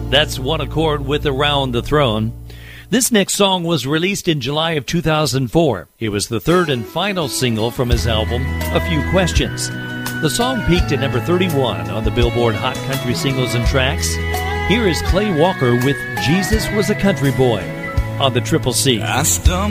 That's One Accord with Around the Throne. This next song was released in July of 2004. It was the third and final single from his album, A Few Questions. The song peaked at number 31 on the Billboard Hot Country Singles and Tracks. Here is Clay Walker with Jesus Was a Country Boy on the Triple C.